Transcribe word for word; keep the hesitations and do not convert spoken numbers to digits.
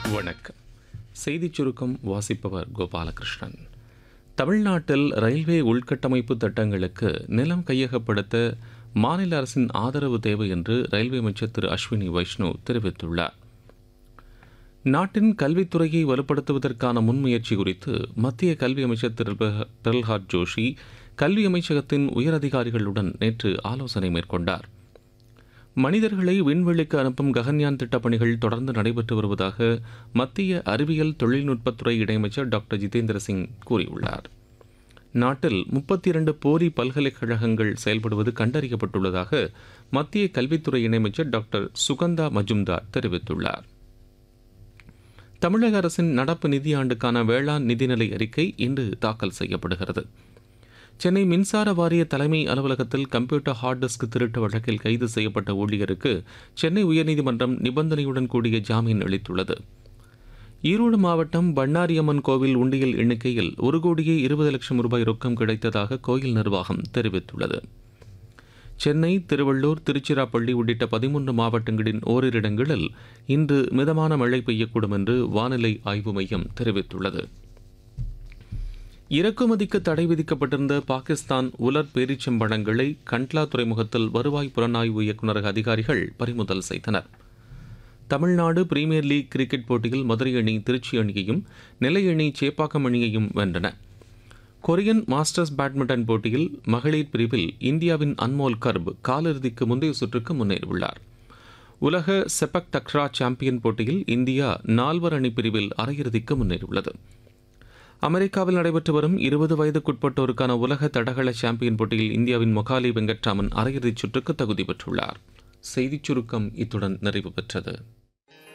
வணக்கம். செய்திச் சுருக்கம் வாசிப்பவர் கோபாலகிருஷ்ணன். தமிழ்நாட்டில் ரயில்வே உள்கட்டமைப்பு திட்டங்களுக்கு நிலம் கையகப்படுத்த மாநில அரசின் ஆதரவு தேவை என்று ரயில்வே அமைச்சர் திரு அஸ்வினி வைஷ்ணவ் தெரிவித்துள்ளார். நாட்டின் கல்வித்துறையை வலுப்படுத்துவதற்கான முன்முயற்சி குறித்து மத்திய கல்வி அமைச்சர் திரு பிரல்ஹாத் ஜோஷி கல்வி அமைச்சகத்தின் உயரதிகாரிகளுடன் நேற்று ஆலோசனை மேற்கொண்டார். மனிதர்களை விண்வெளிக்கு அனுப்பும் ககன்யான் திட்டப் பணிகள் தொடர்ந்து நடைபெற்று வருவதாக மத்திய அறிவியல் தொழில்நுட்பத்துறை இணையமைச்சர் டாக்டர் ஜிதேந்திர சிங் கூறியுள்ளார். நாட்டில் முப்பத்தி இரண்டு போலி பல்கலைக்கழகங்கள் செயல்படுவது கண்டறியப்பட்டுள்ளதாக மத்திய கல்வித்துறை இணையமைச்சர் டாக்டர் சுகந்தா மஜும்தார் தெரிவித்துள்ளார். தமிழக அரசின் நடப்பு நிதியாண்டுக்கான வேளாண் நிதிநிலை அறிக்கை இன்று தாக்கல் செய்யப்படுகிறது. சென்னை மின்சார வாரிய தலைமை அலுவலகத்தில் கம்ப்யூட்டர் ஹார்ட் டிஸ்க் திருட்டு வழக்கில் கைது செய்யப்பட்ட ஊழியருக்கு சென்னை உயர்நீதிமன்றம் நிபந்தனையுடன் கூடிய ஜாமீன் அளித்துள்ளது. ஈரோடு மாவட்டம் பண்ணாரியம்மன் கோவில் உண்டியல் எண்ணிக்கையில் ஒரு கோடியே இருபது லட்சம் ரூபாய் ரொக்கம் கிடைத்ததாக கோயில் நிர்வாகம் தெரிவித்துள்ளது. சென்னை, திருவள்ளூர், திருச்சிராப்பள்ளி உள்ளிட்ட பதிமூன்று மாவட்டங்களின் ஓரிரு இடங்களில் இன்று மிதமான மழை பெய்யக்கூடும் என்று வானிலை ஆய்வு மையம் தெரிவித்துள்ளது. இறக்குமதிக்கு தடை விதிக்கப்பட்டிருந்த பாகிஸ்தான் உலர் பேரிச்சம்பழங்களை கண்ட்லா துறைமுகத்தில் வருவாய் புலனாய்வு இயக்குநரக அதிகாரிகள் பறிமுதல் செய்தனர். தமிழ்நாடு பிரீமியர் லீக் கிரிக்கெட் போட்டியில் மதுரை அணி திருச்சி அணியையும், நெல்லை அணி சேப்பாக்கம் அணியையும் வென்றன. கொரியன் மாஸ்டர்ஸ் பேட்மிண்டன் போட்டியில் மகளிர் பிரிவில் இந்தியாவின் அன்மோல் கர்ப் காலிறுதிக்கு முந்தைய சுற்றுக்கு முன்னேறியுள்ளார். உலக செபக் டக்ரா சாம்பியன் போட்டியில் இந்தியா நால்வர் அணி பிரிவில் அரையிறுதிக்கு முன்னேறியுள்ளது. அமெரிக்காவில் நடைபெற்று வரும் இருபது வயதுக்குட்பட்டோருக்கான உலக தடகள சாம்பியன் போட்டியில் இந்தியாவின் மொகாலி வெங்கட்ராமன் அரையிறுதிச் சுற்றுக்கு தகுதி பெற்றுள்ளார். செய்திச் சுருக்கம் இத்துடன் நிறைவு பெற்றது.